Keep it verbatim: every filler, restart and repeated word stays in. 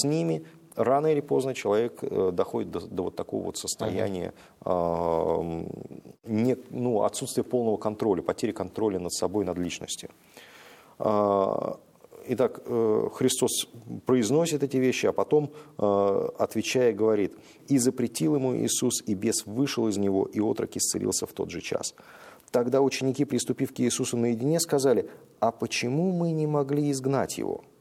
с ними рано или поздно человек доходит до, до вот такого вот состояния э, не, ну, отсутствия полного контроля, потери контроля над собой, над личностью. Итак, Христос произносит эти вещи, а потом, отвечая, говорит: «И запретил ему Иисус, и бес вышел из него, и отрок исцелился в тот же час». Тогда ученики, приступив к Иисусу наедине, сказали: «А почему мы не могли изгнать его?»